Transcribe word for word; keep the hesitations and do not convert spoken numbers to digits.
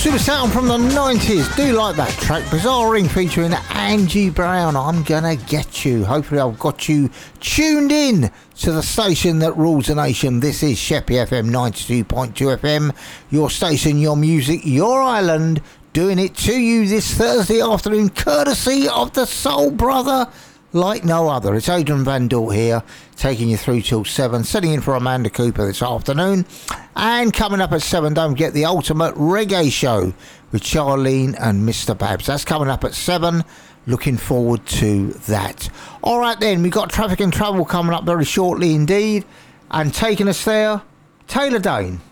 Super sound from the nineties. Do like that track. Bizarre Ring featuring Angie Brown. I'm gonna get you. Hopefully I've got you tuned in to the station that rules the nation. This is Sheppey F M ninety-two point two F M. Your station, your music, your island. Doing it to you this Thursday afternoon, courtesy of the Soul Brother like no other. It's Adrian Van Dort here, taking you through till seven, sitting in for Amanda Cooper this afternoon. And coming up at seven, don't forget the Ultimate Reggae Show with Charlene and Mister Babs. That's coming up at seven. Looking forward to that. All right then, we've got Traffic and Travel coming up very shortly indeed. And taking us there, Taylor Dane.